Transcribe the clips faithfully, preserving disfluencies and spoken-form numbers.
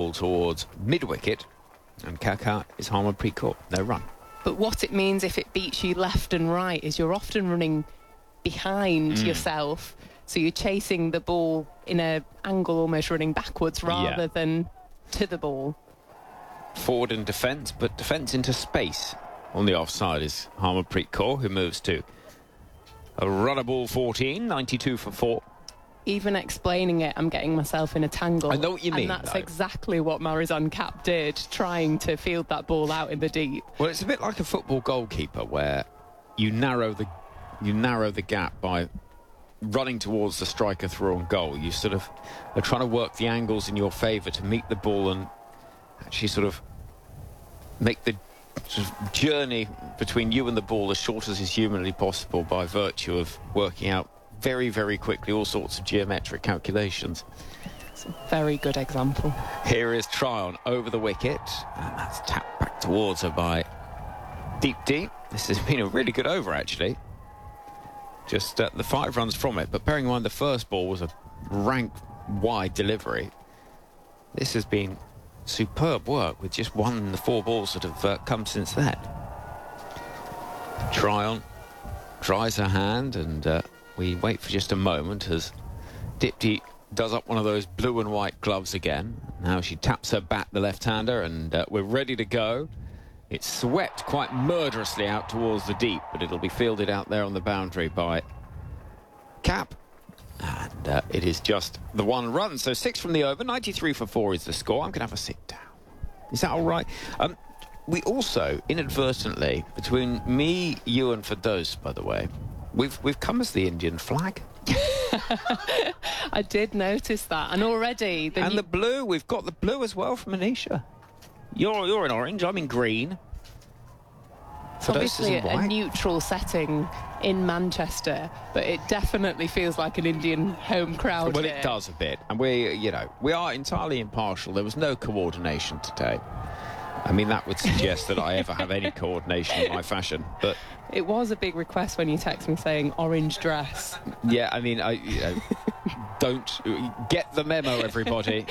angle towards mid-wicket, and Kaka is Harmanpreet Kaur. No run. But what it means if it beats you left and right is you're often running behind mm. yourself, so you're chasing the ball in an angle almost running backwards rather yeah. than to the ball. Forward and defence, but defence into space. On the offside is Harmanpreet Kaur, who moves to a runner ball fourteen, ninety-two for four. Even explaining it, I'm getting myself in a tangle. I know what you mean. And that's though. exactly what Marizanne Kapp did, trying to field that ball out in the deep. Well, it's a bit like a football goalkeeper, where you narrow the you narrow the gap by running towards the striker through on goal. You sort of are trying to work the angles in your favour to meet the ball and actually sort of make the sort of journey between you and the ball as short as is humanly possible by virtue of working out very, very quickly all sorts of geometric calculations. It's a very good example. Here is Tryon over the wicket, and that's tapped back towards her by Deepti. This has been a really good over, actually. Just uh, the five runs from it, but bearing in mind the first ball was a rank wide delivery. This has been superb work with just one in the four balls that have uh, come since then. Tryon tries her hand, and uh, we wait for just a moment as Deepti does up one of those blue and white gloves again. Now she taps her bat, the left-hander, and uh, we're ready to go. It's swept quite murderously out towards the deep, but it'll be fielded out there on the boundary by Kapp. And uh, it is just the one run. So six from the over, ninety-three for four is the score. I'm going to have a sit down. Is that all right? Um, we also, inadvertently, between me, you and Firdaus, by the way, we've, we've come as the Indian flag. I did notice that. And already... The and the blue, we've got the blue as well from Anisha. You're, you're in orange, I'm in green. It's obviously a, a neutral setting in Manchester, but it definitely feels like an Indian home crowd. Well, here. It does a bit. And we, you know, we are entirely impartial. There was no coordination today. I mean, that would suggest that I ever have any coordination in my fashion, but... It was a big request when you text me saying orange dress. Yeah, I mean, I, you know, don't... Get the memo, everybody.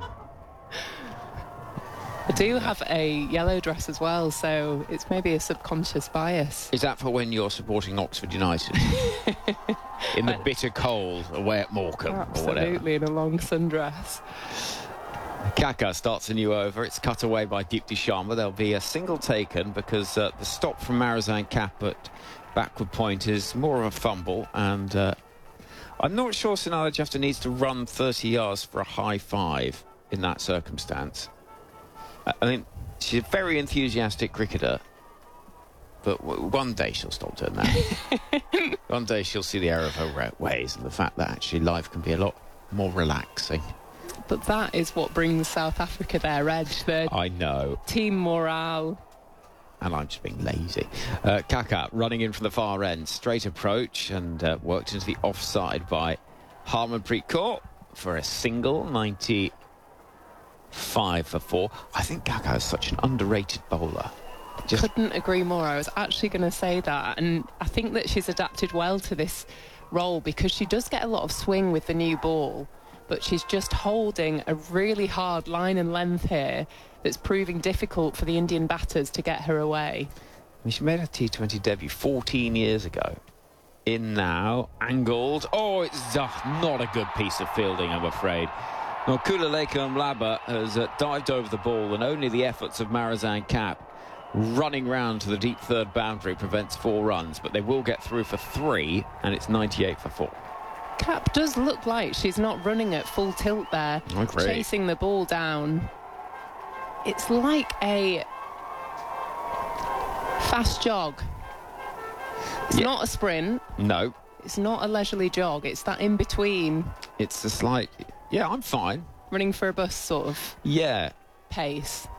I do have a yellow dress as well, so it's maybe a subconscious bias. Is that for when you're supporting Oxford United? In the bitter cold away at Morecambe or whatever? Absolutely, in a long sundress. Kaka starts a new over. It's cut away by Deepti Sharma. There'll be a single taken because uh, the stop from Marizanne Kapp at backward point is more of a fumble, and uh, I'm not sure Sunala Jafta needs to run thirty yards for a high five in that circumstance. I mean, she's a very enthusiastic cricketer, but w one day she'll stop doing that. One day she'll see the error of her ways and the fact that actually life can be a lot more relaxing. But that is what brings South Africa their edge. Their I know. Team morale. And I'm just being lazy. Uh, Kaka running in from the far end. Straight approach and uh, worked into the offside by Harmanpreet Kaur for a single, ninety-five for four. I think Kaka is such an underrated bowler. Just couldn't agree more. I was actually going to say that. And I think that she's adapted well to this role because she does get a lot of swing with the new ball. But she's just holding a really hard line and length here that's proving difficult for the Indian batters to get her away. I mean, she made her T twenty debut fourteen years ago. In now, angled. Oh, it's uh, not a good piece of fielding, I'm afraid. Nonkululeko Mhlaba has uh, dived over the ball, and only the efforts of Marizanne Kapp running round to the deep third boundary prevents four runs. But they will get through for three, and it's ninety-eight for four. Kapp does look like she's not running at full tilt there, chasing the ball down. It's like a fast jog. It's yeah. not a sprint. No. It's not a leisurely jog. It's that in between. It's a slight... Yeah, I'm fine. Running for a bus sort of yeah. pace.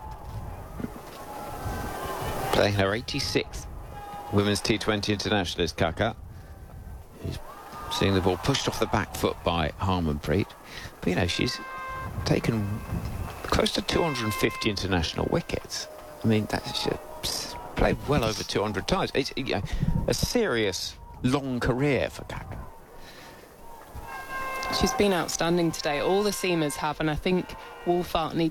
Playing her eighty-sixth Women's T twenty International is Kaka. She's seeing the ball pushed off the back foot by Harmanpreet. But, you know, she's taken close to two hundred fifty international wickets. I mean, that's she's played well over two hundred times. It's you know, a serious long career for Kaka. She's been outstanding today. All the seamers have, and I think Wolfart needs